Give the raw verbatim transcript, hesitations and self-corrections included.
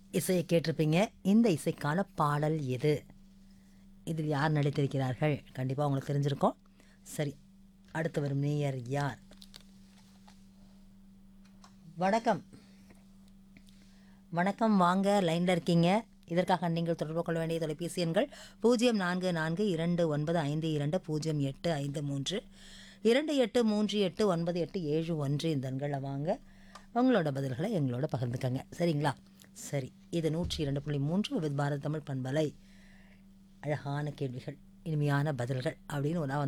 இசையை கேட்டிருப்பீங்க. இந்த இசைக்கான பாடல் எது? இதில் யார் நடித்திருக்கிறார்கள்? கண்டிப்பாக உங்களுக்கு தெரிஞ்சிருக்கும். சரி, அடுத்து வரும் நேயர் யார்? வணக்கம். வணக்கம், வாங்க, லைனில் இருக்கீங்க. இதற்காக நீங்கள் தொடர்பு கொள்ள வேண்டிய தொலைபேசி எண்கள் பூஜ்ஜியம் நான்கு நான்கு இரண்டு ஒன்பது ஐந்து இரண்டு பூஜ்ஜியம் எட்டு ஐந்து மூன்று இரண்டு எட்டு மூன்று எட்டு ஒன்பது எட்டு ஏழு ஒன்று. இந்த எண்களில் வாங்க, உங்களோட பதில்களை எங்களோட பகிர்ந்துக்கங்க. சரிங்களா? சரி, இது நூற்றி இரண்டு புள்ளி மூன்று வித் பாரத் தமிழ் பண்பலை. அழகான கேள்விகள், இனிமையான பதில்கள் அப்படின்னு நான்